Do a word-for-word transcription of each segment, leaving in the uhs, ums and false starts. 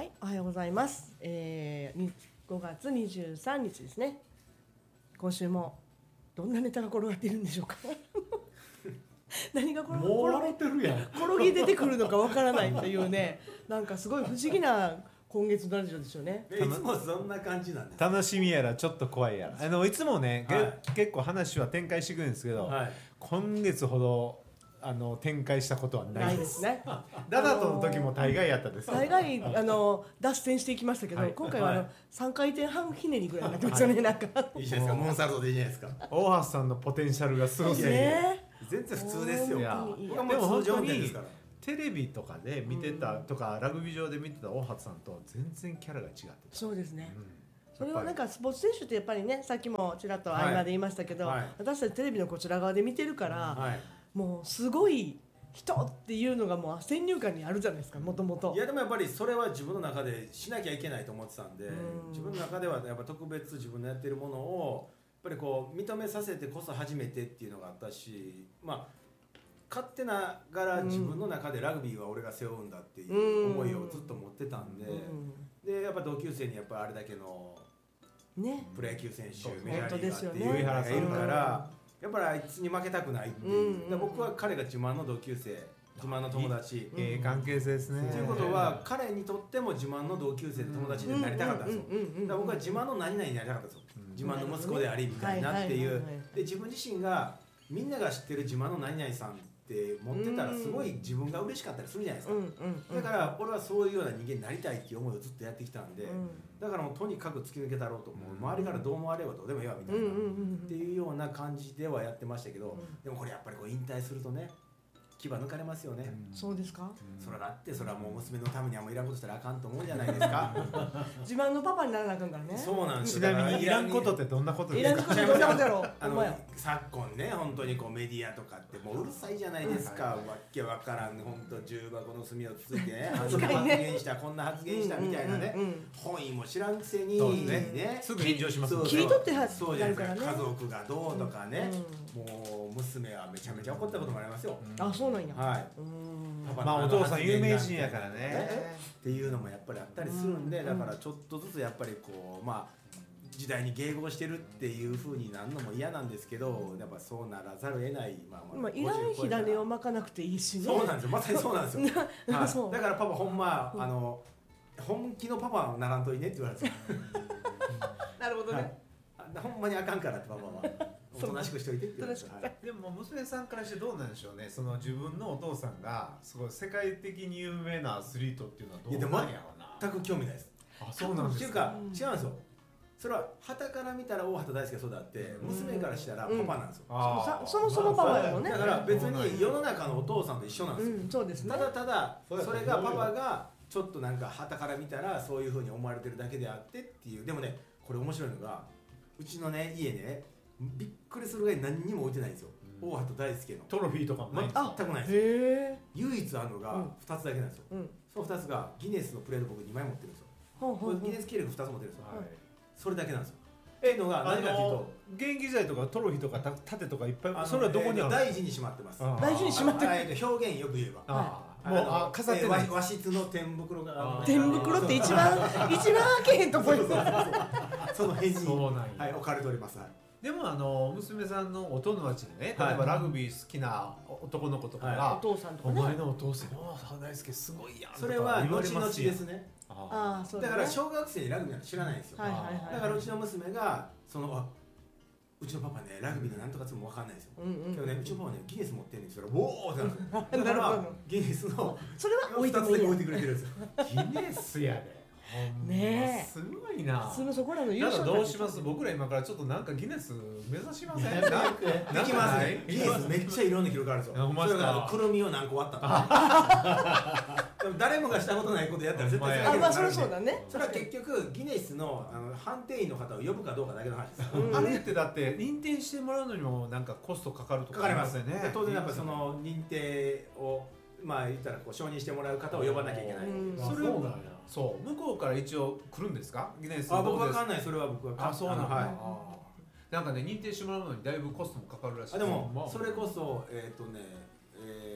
はい、おはようございます、えー、ごがつにじゅうさんにちですね。今週もどんなネタが転がっているんでしょうか何が転もう笑ってるやん。 転げ出てくるのかわからないというね、なんかすごい不思議な今月のラジオですよね。 いつもそんな感じなんです。 楽しみやらちょっと怖いやら、あのいつもね、 はいけ結構話は展開してくるんですけど、 はい、 今月ほどあの展開したことはなないいです。 ですね。 ダダとの時も大概やったです。 大概あの脱線していきましたけど、 はい今回はあの、 はい、 さんかいてん半ひねりぐらいになってますよね、はい、なんかいいじゃないですか、モンサルトでいいじゃないですか。 大橋さんのポテンシャルがすごすぎて、 ね、 全然普通ですよ。 いや僕はもう通常運転ですから。 テレビとかで見てたとか、うん、ラグビー場で見てた大橋さんと全然キャラが違ってた。 そうですね、うん、それははなんかスポーツ選手ってやっぱりね、さっきもちらっと合間で言いましたけど、はいはい、私たちテレビのこちら側で見てるから、はい、もうすごい人っていうのがもう先入観にあるじゃないですか、もともと。 いやでもやっぱりそれは自分の中でしなきゃいけないと思ってたんで、うん、自分の中ではやっぱ特別自分のやってるものをやっぱりこう認めさせてこそ初めてっていうのがあったし、まあ勝手ながら自分の中でラグビーは俺が背負うんだっていう思いをずっと持ってたんで、でやっぱ同級生にやっぱあれだけのプロ野球選手、ね、メジャーリーガーっていうのがいるから、やっぱりあいつに負けたくないっていう、で僕は彼が自慢の同級生、自慢の友達、 ええ関係性ですね。 ということは彼にとっても自慢の同級生で友達になりたかったんですよ。だから僕は自慢の何々になりたかったんですよ。自慢の息子でありみたいなっていう。で自分自身がみんなが知ってる自慢の何々さんって持ってたらすごい自分が嬉しかったりするじゃないですか、うんうんうん、だから俺はそういうような人間になりたいっていう思いをずっとやってきたんで、うん、だからもうとにかく突き抜けたろうと思う、うん、周りからどう思われようがどうでもいいわみたいな、うんうんうん、っていうような感じではやってましたけど、うん、でもこれやっぱりこう引退するとね牙抜かれますよね、 うん、そうですか、 うん、それだってそれはもう娘のためにはもういらんことしたらあかんと思うじゃないですか自慢のパパにならなあかんからね。 そうなんですよ。ちなみにいらんことってどんなことですか。 いらんことどんなことやろうあの昨今ね本当にこうメディアとかってもううるさいじゃないですか、うん、わっけわからん本当重箱の隅をつついてね発言したこんな発言したみたいなね、うんうんうん、本意も知らんくせにね、 ねすぐ炎上しますもんね。切り取ってはそうじゃないですか、家族がどうとかね、うん、もう娘はめちゃめちゃ怒ったこともありますよ、 うん、あそうなんや、 はい、 まあお父さん有名人やからねっていうのもやっぱりあったりするんで、だからちょっとずつやっぱりこうまあ時代に迎合してるっていう風になるのも嫌なんですけど、やっぱそうならざるを得ない、まあまあ、 いらん火種を巻かなくていいしね。 そうなんですよ、まさにそうなんですよ、はい、だからパパほんまあの本気のパパならんといねって言われてなるほどね、 はい、ほんまにあかんからってパパはおとなしくしといてって言われて、はい、 でも娘さんからしてどうなんでしょうね、その自分のお父さんがすごい世界的に有名なアスリートっていうのはどうなんやろうな。 全く興味ないです。 あ、そうなんですか。っていうか違うんですよ、それは旗から見たら大畑大輔がそうだって、娘からしたらパパなんですよ、 うん、そもそもパパやもんね。 だから別に世の中のお父さんと一緒なんですよ、 うん、そうですね、 ただただそれがパパがちょっとなんか旗から見たらそういう風に思われてるだけであってっていう。でもねこれ面白いのがうちのね家ねびっくりするぐらい何にも置いてないんですよ、うん、大畑大輔のトロフィーとかもない全くないです。唯一あるのがふたつだけなんですよ、うん、そのふたつがギネスのプレート僕にまい持ってるんですよ、うん、ギネス記録ふたつ持ってるんですよ、はい、それだけなんですよ。っていうのが何かというと現役時代とかトロフィーとか盾とかいっぱい、それはどこにあるの？ 大事にしまってます。 大事にしまってる。表現よく言えば、 ああもうあ飾ってない、 和室の天袋が天袋って一番一番開けへんとこですその辺にはい置かれております。 でもあの娘さんのお友達でね、例えばラグビー好きな男の子とかが、 お父さんとかね、 お前のお父さん大畑大輔すごいやんとかそれは後々ですね。 ああ、そうだね。 だから小学生にラグビーなんて知らないんですよ。だからうちの娘がそのうちのパパねラグビーのなんとかつも分かんないですよ。けどねうちのパパねギネス持ってるんですよ。おおってなるんですよ。だからギネスのそれは置いてもいい。 置いてくれてるんですよ。 ギネスやで。 ねえ、 すごいな。 普通のそこらの優勝どうします？僕ら今からちょっとなんかギネス目指しません？ できますね。ギネスめっちゃいろんな記録あるんですよ。それからくるみを何個割ったとか。でも誰もがしたことないことやったら絶対あ、まあそれそうだね。 それは結局ギネスのあの判定員の方を呼ぶかどうかだけの話です。 あれってだって認定してもらうのにもなんかコストかかるとかかかりますよね。当然やっぱその認定をまあ言ったらこう承認してもらう方を呼ばなきゃいけない。 それをそう向こうから一応来るんですか？ギネス。 あ、僕わかんない。それは僕は。 あ、そうなんだ。なんかね認定してもらうのにだいぶコストもかかるらしい。 あ、でもそれこそえっとね、え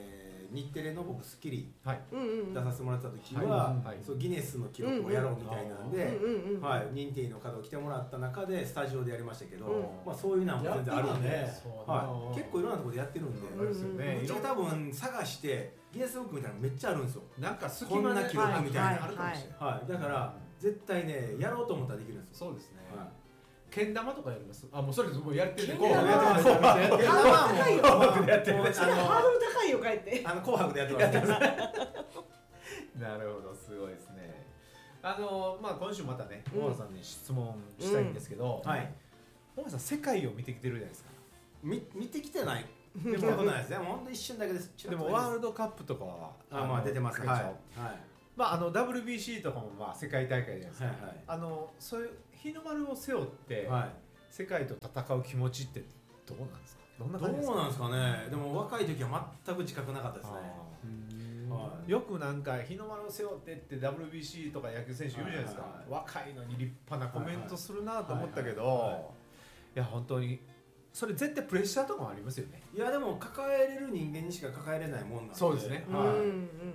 日テレの僕スッキリはい、 出させてもらった時は、はい、そうギネスの記録をやろうみたいなんで、はい、認定員の方が来てもらった中でスタジオでやりましたけど、うん、まあそういうのも全然あるんで、ねはい、結構いろんなところでやってるんで、うち多分探してギネスブックみたいなのめっちゃあるんですよ。なんかこんな記録みたいなのあるかもしれない。はい、だから絶対ねやろうと思ったらできるんですよ。 そうですね。はいけん玉とかやります。あ、もうそれもうやってる。 けん玉やってます。けん玉高いよ。紅白でやってる。それハードル高いよ帰って。 あの紅白でやってます。 なるほど、すごいですね。あのまあ今週またね、大原さんに質問したいんですけど、はい。大原さん世界を見てきてるじゃないですか。 見見てきてない。でもないですね。本当一瞬だけです。 でもワールドカップとかはあまあ出てますね。はい。 まああの ダブリュービーシー とかもまあ世界大会じゃないですか。あのそういう日の丸を背負って、はい、世界と戦う気持ちってどうなんですか。 どんな感じですか。どうなんですかね。でも若い時は全く自覚なかったですね。 はい、よくなんか日の丸を背負ってって ダブリュービーシー とか野球選手いるじゃないですか。はいはいはい、若いのに立派なコメントするなと思ったけど、いや本当にそれ絶対プレッシャーとかもありますよね。 いやでも抱えれる人間にしか抱えれないもんなんで。 そうですね。はい。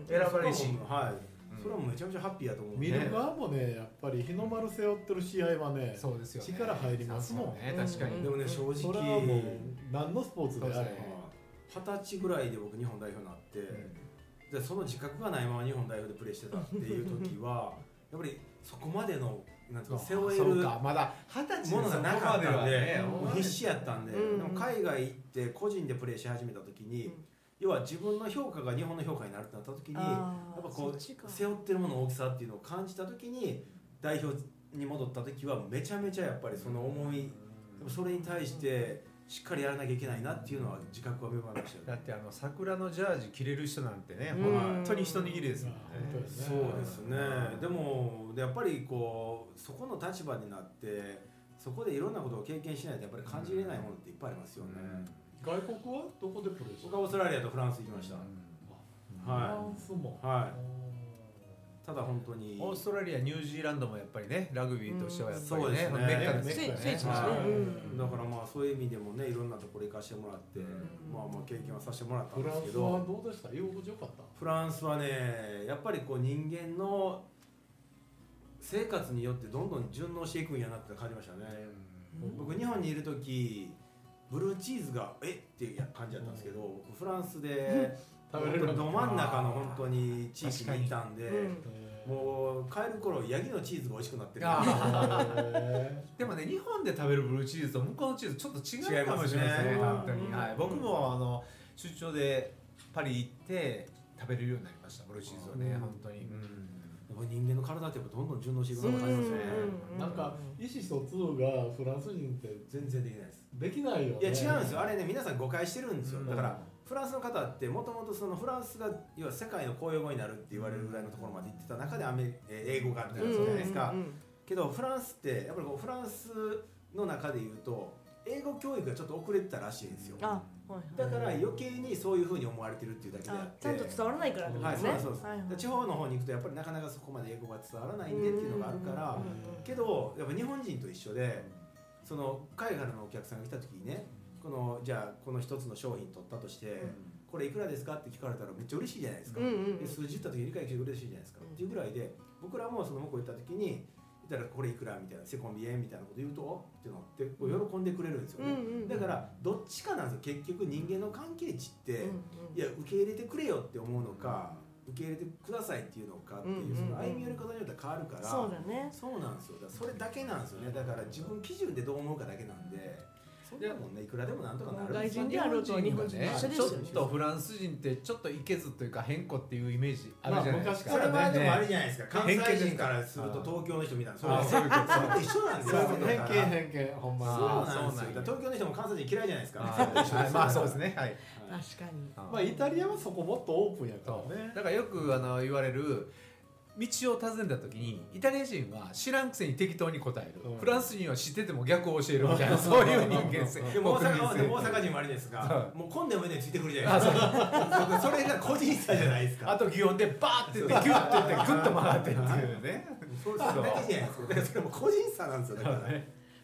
選ばれるし、はい。 それはめちゃめちゃハッピーやと思う、ね、 見る側もねやっぱり日の丸背負ってる試合はね、 そうですよね、 力入りますもんね。確かに、うん、 でもね正直それはもう何のスポーツであれ二十歳ぐらいで僕日本代表になって、うん、でその自覚がないまま日本代表でプレーしてたっていう時はやっぱりそこまでのなんていうか背負えるものがまだ二十歳なかったんで、ね、もう必死やったんで、うん、でも海外行って個人でプレーし始めた時に、うん要は自分の評価が日本の評価になるってなった時にやっぱこう背負ってるものの大きさっていうのを感じた時に代表に戻った時はめちゃめちゃやっぱりその思いそれに対してしっかりやらなきゃいけないなっていうのは自覚は芽生えましたよね。 だってあの桜のジャージ着れる人なんてね本当に一握りですもんね。 そうですね。でもやっぱりこうそこの立場になってそこでいろんなことを経験しないとやっぱり感じれないものっていっぱいありますよね。 外国はどこでプレーした？ 僕はオーストラリアとフランス行きました。 フランスも。 はい。ただ本当にオーストラリア、ニュージーランドもやっぱりねラグビーとしてはやっぱりね、 メッカですよね。 だからまあそういう意味でもねいろんなところ行かしてもらって、まあまあ経験はさせてもらったんですけど。 フランスはどうでした？居心地よかった？ フランスはねやっぱりこう人間の生活によってどんどん順応していくんやなって感じましたね。僕日本にいる時。ブルーチーズがえっていう感じだったんですけど、僕フランスでど真ん中の本当に地域にいたんで、もう帰る頃ヤギのチーズが美味しくなってる。 でもね日本で食べるブルーチーズと向こうのチーズちょっと違うかもしれないですね。本当に、はい、僕もあの出張でパリ行って食べれるようになりましたブルーチーズをね、本当に。 人間の体ってやっぱどんどん順応していくのが感じますね。 なんか意思疎通がフランス人って全然できないです。 できないよね。 いや違うんですよ。あれね皆さん誤解してるんですよ。だからフランスの方ってもともとそのフランスが要は世界の公用語になるって言われるぐらいのところまで行ってた中でアメ英語があるじゃないですか。けどフランスってやっぱりこうフランスの中で言うと英語教育がちょっと遅れてたらしいんですよ。だから余計にそういうふうに思われてるっていうだけであってちゃんと伝わらないからですね。 はい、そうですそうです、はいはい、地方の方に行くとやっぱりなかなかそこまで英語が伝わらないんでっていうのがあるからけどやっぱ日本人と一緒でその海外のお客さんが来た時にねこのじゃあこの一つの商品取ったとして、うん、これいくらですかって聞かれたらめっちゃ嬉しいじゃないですか、うんうんうん、数字言った時に理解して嬉しいじゃないですか、うん、っていうぐらいで僕らもその向こう行った時に言ったらこれいくらみたいなセコンビエンみたいなこと言うとっていうのってこう喜んでくれるんですよね、うんうんうん、だからどっちかなんですよ結局人間の関係値って、うんうん、いや受け入れてくれよって思うのか受け入れてくださいっていうのかっていう、うんうんうん、その歩み寄り方によっては変わるからそうだねそうなんですよだからそれだけなんですよねだから自分基準でどう思うかだけなんでそれはもうねいくらでもなんとかなる外人であると日本人と一緒ですよねちょっとフランス人ってちょっといけずというか変更っていうイメージあるじゃないですか、 まあ、それはでもあれじゃないですか関西人からすると東京の人みたいなそういうこと一緒なんですよ偏見偏見ほんまそうなんですよ東京の人も関西人嫌いじゃないですかまあそうですねはい確かにまあイタリアはそこもっとオープンやからねだからよくあの言われる道を尋ねた時にイタリア人は知らんくせに適当に答える、うん、フランス人は知ってても逆を教えるみたいなそういう人間性でも大阪でも大阪人もあれですがもう混んでもねついてくるじゃないですかそれが個人差じゃないですかあと擬音でバーって言ってギュッて言ってグッと回ってっていうねそうですだけじゃないですかだからそれも個人差なんですよだからね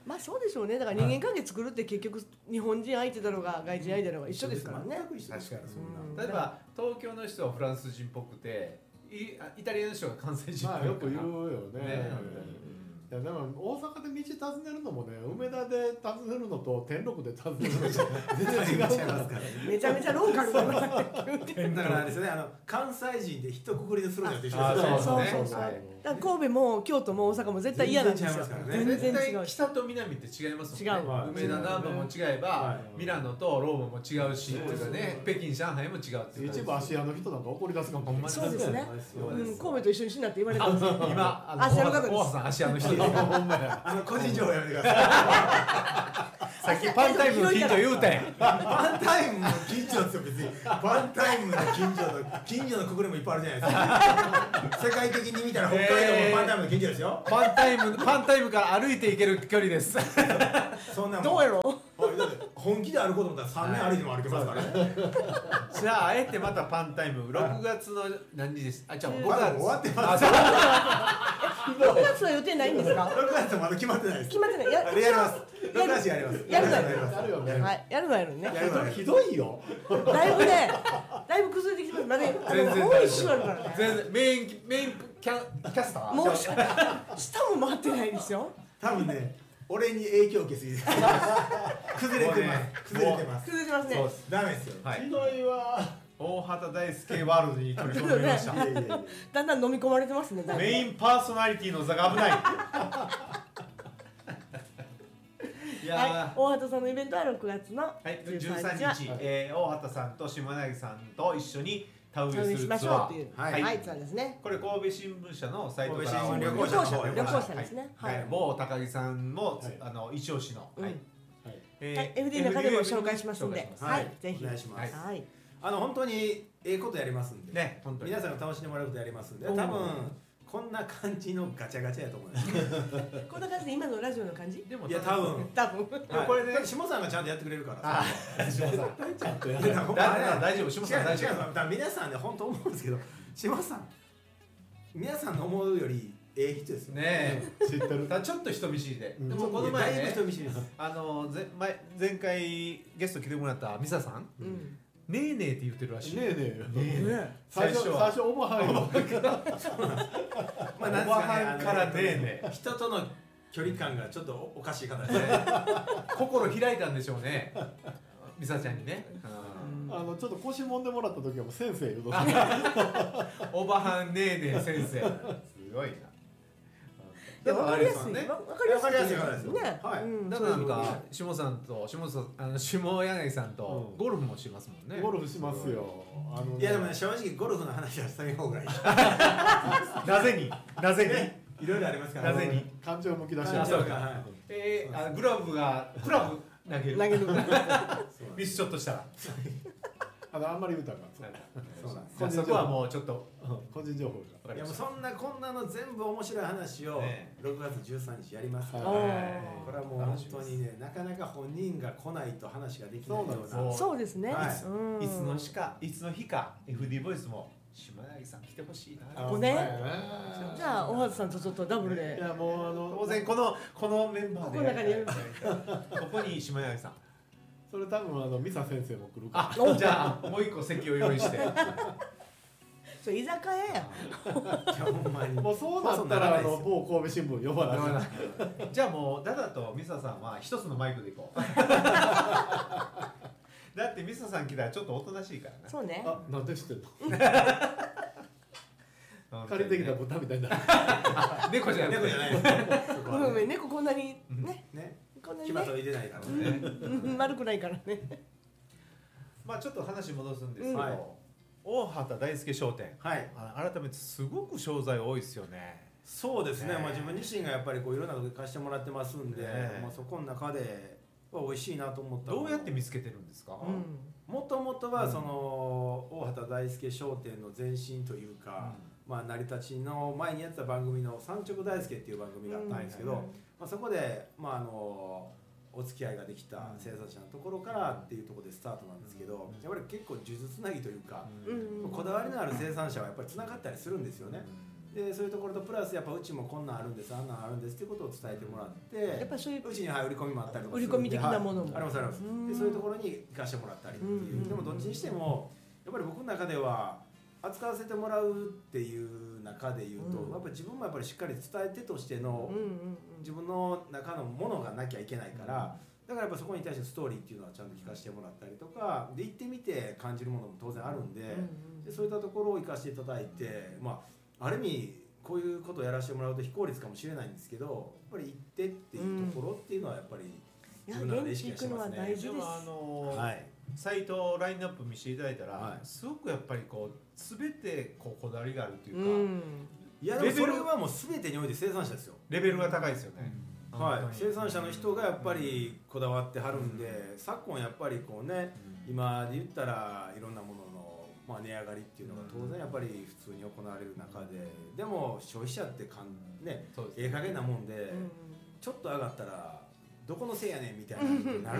まあそうでしょうね。だから人間関係作るって結局日本人相手だろうが外人相手だろうが一緒ですからね。 全く一緒ですから。 例えば東京の人はフランス人っぽくてイイタリアの人が関西人っぽいまあよく言うよね。 ねいやでも大阪で道尋ねるのもね、梅田で尋ねるのと天禄で尋ねるのじゃ全然違うから。 めちゃめちゃローカルなのがだからあれですね、あの関西人で一括りでするのと一緒ですあよね。 そうそうそうそう。だから神戸も京都も大阪も絶対嫌なんですよ。 全全然絶違うし。 対北と南って違いますもんね。 違うはい梅田南部も違えば、 はいミラノとローマも違うし、というかね、北京上海も違うっていう。 一部芦屋の人なんか怒り出すかもほんまにそうですね。 そうですうん、神戸と一緒にしなって言われてます。 今あの芦屋の方です大橋さん芦屋の人。 ほんまや。 あの個人情報やめてください。 さっきパンタイムの近所言うたやん。 パンタイムの近所ですよ別に。パンタイムの近所の近所のくくりもいっぱいあるじゃないですか。世界的に見たら北海道もパンタイムの近所ですよ。 パンタイムパンタイムから歩いて行ける距離です。 そんなもん。 どうやろう。 だって本気で歩こうと思ったらさんねん歩いても歩けますからね。 じゃああえてまたパンタイムろくがつの何日です。あ、じゃあごがつ終わってます。 ろくがつは予定ないんですか。 ろくがつまだ決まってないです。 決まってない。やあれやります。ろくがつやります。 やるのやります。 あるよね。 はい、やるのやるね。 やるのやるひどいよ。 だいぶね、だいぶ崩れてきてます。まだあのもう一週あるからね。 全然メインメインキャキャスター。 もう下も回ってないですよ。 多分ね、俺に影響を受けすぎです。崩れてます。崩れてます。 崩れてますね。 そうです。 ダメですよ。 はい。 ひどいわ。 大畑大輔ワールドに取り込んでみました。 いやいやいや。 だんだん飲み込まれてますね。だいぶメインパーソナリティの座が危ない。いやはいー、 大畑さんのイベントはろくがつのはい、 じゅう 13 さんにちは日、えー、大畑さんと下柳さんと一緒に田植えすお願いしましるツアーょうっていう、 ははいい、はい、ツアーですね。 これ神戸新聞社のサイトから神戸新聞旅旅行行者の方者、旅行者ですね。はい。 某高木さんも、 はいあの一押しの、 うんはいはい。 えはい、エフディー の中でも紹介しますんで、 紹介しはい、ぜひ。 お願いします。 はい。 あの本当にええことやりますんで。 ね、本当に皆さんが楽しんでもらうことやりますんで、 おー多分こんな感じのガチャガチャやと思います。 こんな感じで今のラジオの感じ？ でもいや多分。 多分。 はいこれねだって下さんがちゃんとやってくれるから。 あちゃんとやる。 いやほんまだねだ大丈夫、下さん大丈違う違うだから皆さんね本当思うんですけど、下さん皆さんの思うよりええ人ですよ。 夫。ね知ってるえ、。ただちょっと人見知りで、 うんでもこの前だいぶね、 人見知りです。 あの前前前回ゲスト来てもらったミサさん、 うん。 ねえねえって言ってるらしい。 ねえねえ。 ねえね最初最初は最初オーバーハイの。 まあなんおばはんからねえね人との距離感がちょっとおかしい方ですね。 心開いたんでしょうね、ミサちゃんにね。 あのちょっと腰揉んでもらった時はもう先生言うと。 おばはんねえねえ先生。すごいな。 いやわかりやすい。 ね。 わかりやすい。 わかりやすいわかりやすいね。 はいうんだからなんか下さんと下さんあの下柳さんとうんゴルフもしますもんね。 ゴルフしますよ。あのねいやでもね正直ゴルフの話はしたい方がいい。 なぜになぜに。 ねいろいろありますから。 なぜに感情むき出しあます。 そうかはいえー、あグラブがクラブ投げる。 投げる。 ミスショットしたら。 あのあんまり言うたらあそうなんです。 じゃあそこはもうちょっとかんうん個人情報わかりました。 いやもうそんなこんなの全部面白い話をねろくがつじゅうさんにちやりますから、 はいおーこれはもう本当にねなかなか本人が来ないと話ができないようなそうなんですそうですね。 はいうんいつの日かいつの日か エフディー ボイスも下柳さん来てほしいな。 あここねほんまやねじゃあ大畑さんとちょっとダブルいで。 やもうあの当然このこのメンバーでここの中にやるここに下柳さん。 それ多分あのミサ先生も来るかあ、じゃあもう一個席を用意して。 そう居酒屋や。 いやほんまにら。もうそうなったらあの某神戸新聞呼ばない。 じゃあもうダダとミサさんは一つのマイクでいこう。だってミサさん来たらちょっとおとなしいからな。 そうね。 あ、なんで知ってんの？ 本当にね借りてきた豚みたいな。 あ猫じゃなくて猫じゃないです。そこはねごめんごめん猫こんなにねねこんなにね牙といてないからね。 ね。 うん丸くないからね。 まあちょっと話戻すんですけど、 はい大畑大輔商店、 はい。 あ改めてすごく商材多いですよね。 そうですね。 ねまあ自分自身がやっぱりこういろんなところ貸してもらってますんで、 ねまあそこの中では美味しいなと思ったのどうやって見つけてるんですか？ うん。 もともとはその大畑大輔商店の前身というか、まあ成り立ちの前にやってた番組の三直大輔っていう番組があったんですけど、 うんまあそこでまああのお付き合いができた生産者のところからっていうところでスタートなんですけど、やっぱり結構数珠つなぎというか、 うんこだわりのある生産者はやっぱりつながったりするんですよね。 でそういうところとプラスやっぱうちもこんなんあるんですあんなんあるんですっていうことを伝えてもらって、 やっぱりそういううちに、はい、売り込みもあったりとかするんで、 売り込み的なものも、 はい、ありますあります。でそういうところに行かしてもらったりっていう、でもどっちにしてもやっぱり僕の中では扱わせてもらうっていう中で言うと、うん、やっぱり自分もやっぱりしっかり伝え手としての、うんうんうん、自分の中のものがなきゃいけないから、だからやっぱそこに対してストーリーっていうのはちゃんと聞かせてもらったりとかで行ってみて感じるものも当然あるんで、うんうん、でそういったところを生かしていただいて、まあ、ある意味こういうことをやらせてもらうと非効率かもしれないんですけど、やっぱり行ってっていうところっていうのはやっぱり自分の中で意識してますね。 でもあのーはい、サイトラインナップ見せていただいたら、はい、すごくやっぱりこう全てこうこだわりがあるというか、うん、 いやでもそれはもう全てにおいて生産者ですよ。 レベルが高いですよね、 うん、はい、生産者の人がやっぱりこだわってはるんで、うん、昨今やっぱりこうね、うん、今で言ったらいろんなものの、まあ、値上がりっていうのが当然やっぱり普通に行われる中で、でも消費者ってかん、ね、ええ加減なもんで、うん、ちょっと上がったらどこのせいやねんみたいな